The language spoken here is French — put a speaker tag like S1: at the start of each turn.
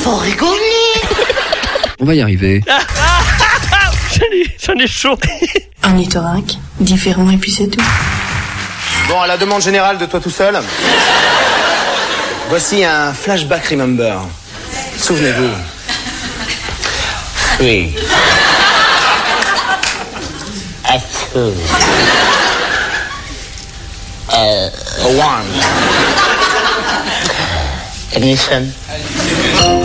S1: faut rigoler.
S2: On va y arriver.
S3: J'en ai chaud.
S4: Un orthorynque, différent et puis c'est tout.
S5: Bon, à la demande générale de toi tout seul, voici un flashback remember. Souvenez-vous. Oui. One. Ignition.